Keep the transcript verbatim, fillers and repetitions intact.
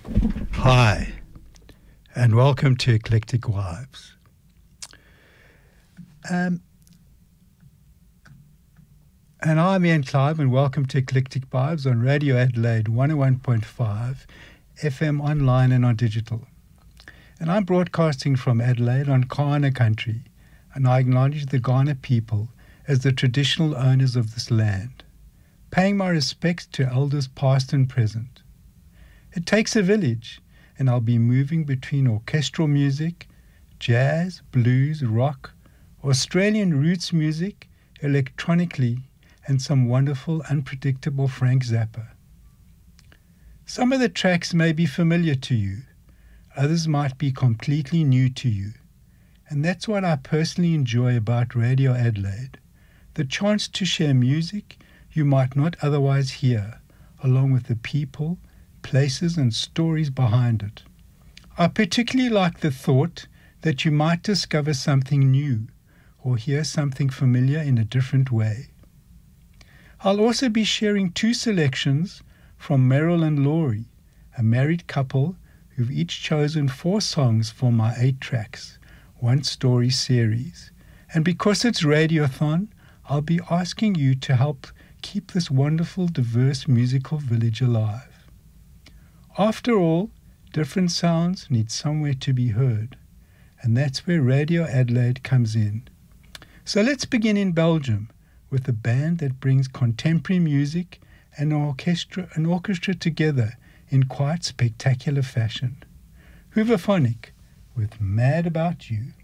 Hi, and welcome to Eclectic Wives. Um, and I'm Ian Clive, and welcome to Eclectic Wives on Radio Adelaide one oh one point five, F M online and on digital. And I'm broadcasting from Adelaide on Kaurna country, and I acknowledge the Kaurna people as the traditional owners of this land, paying my respects to elders past and present. It takes a village, and I'll be moving between orchestral music, jazz, blues, rock, Australian roots music, electronically, and some wonderful, unpredictable Frank Zappa. Some of the tracks may be familiar to you, others might be completely new to you, and that's what I personally enjoy about Radio Adelaide, the chance to share music you might not otherwise hear, along with the people, places and stories behind it. I particularly like the thought that you might discover something new or hear something familiar in a different way. I'll also be sharing two selections from Meryl and Laurie, a married couple who've each chosen four songs for my eight tracks, one story series. And because it's Radiothon, I'll be asking you to help keep this wonderful, diverse musical village alive. After all, different sounds need somewhere to be heard, and that's where Radio Adelaide comes in. So let's begin in Belgium with a band that brings contemporary music and an orchestra, an orchestra together in quite spectacular fashion. Hooverphonic with Mad About You.